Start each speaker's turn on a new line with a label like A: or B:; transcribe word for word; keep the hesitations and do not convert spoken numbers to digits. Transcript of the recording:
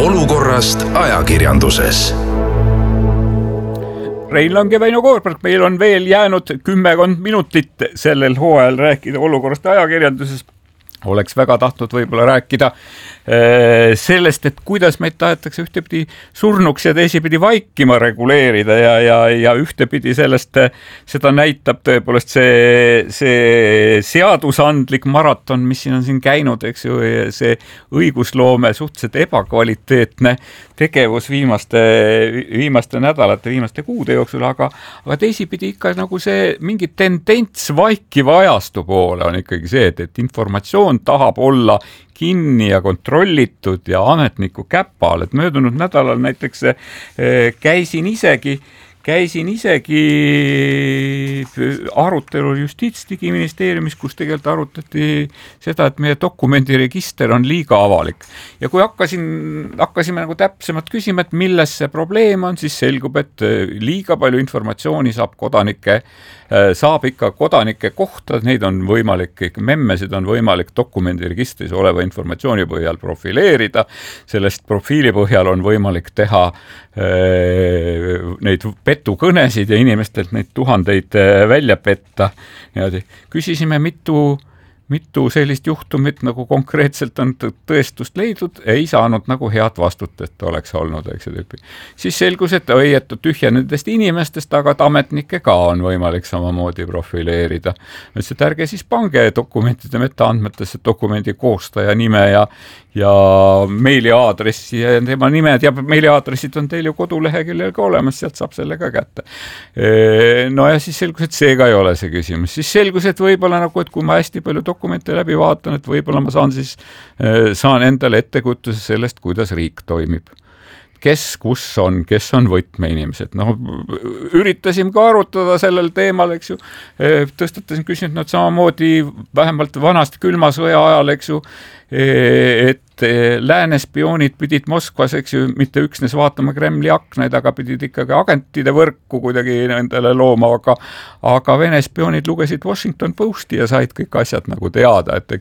A: olukorrast ajakirjanduses.
B: Rein Lang ja Väino Koorberg, meil on veel jäänud kümmekond minutit sellel hooajal rääkida olukorrast ajakirjanduses. Oleks väga tahtnud võib-olla rääkida sellest, et kuidas meid tahetakse ühtepidi surnuks ja teisipidi vaikima reguleerida ja, ja, ja ühtepidi sellest, seda näitab tõepoolest see, see seadusandlik maraton, mis siin on siin käinud, eks ju, see õigusloome suhteliselt ebakvaliteetne tegevus viimaste, viimaste nädalate, viimaste kuude jooksul, aga, aga teisipidi ikka nagu see mingi tendents vaikiva ajastu poole on ikkagi see, et, et informatsioon tahab olla kinni ja kontrollitud ja ametniku käpal, et möödunud nädalal näiteks käisin isegi Käisin isegi arutelul Justiitsdigiministeeriumis, kus tegelikult arutati seda, et meie dokumendiregister on liiga avalik. Ja kui hakkasin, hakkasime nagu täpsemalt küsima, et milles see probleem on, siis selgub, et liiga palju informatsiooni saab kodanike, saab ikka kodanike kohta, neid on võimalik, memmesid on võimalik dokumendiregistris oleva informatsiooni põhjal profileerida, sellest profiili põhjal on võimalik teha neid petukõnesid ja inimestelt neid tuhandeid välja petta. Küsisime mitu, mitu sellist juhtumit nagu konkreetselt on tõestust leidnud, ei saanud nagu head vastut, et oleks olnud. Siis selgus, et, oi, et tühja nendest inimestest, aga ametnikke ka on võimalik samamoodi profileerida. Et ärge siis pange dokumentide metaandmetesse dokumendi koostaja nime ja ja meiliaadressi ja tema nimed ja meiliaadressid on teil ju koduleheküljel ka olemas, sealt saab selle ka kätte. No ja siis selgus, et see ka ei ole see küsimus. Siis selgus, et võib-olla nagu, et kui ma hästi palju dokumente läbi vaatan, et võib-olla ma saan siis, saan endale ettekujutuse sellest, kuidas riik toimib. Kes, kus on, kes on võtmeinimesed. No, üritasime ka arutada sellel teemal, eks ju. Tõstatasin küsinud, nad samamoodi vähemalt vanast külma sõja ajal, eks ju, et lääne spioonid pidid Moskvas, eks ju, mitte üksnes vaatama Kremli aknaid, aga pidid ikkagi agentide võrku kuidagi nendele looma, aga, aga Vene spioonid lugesid Washington Posti ja said kõik asjad nagu teada, et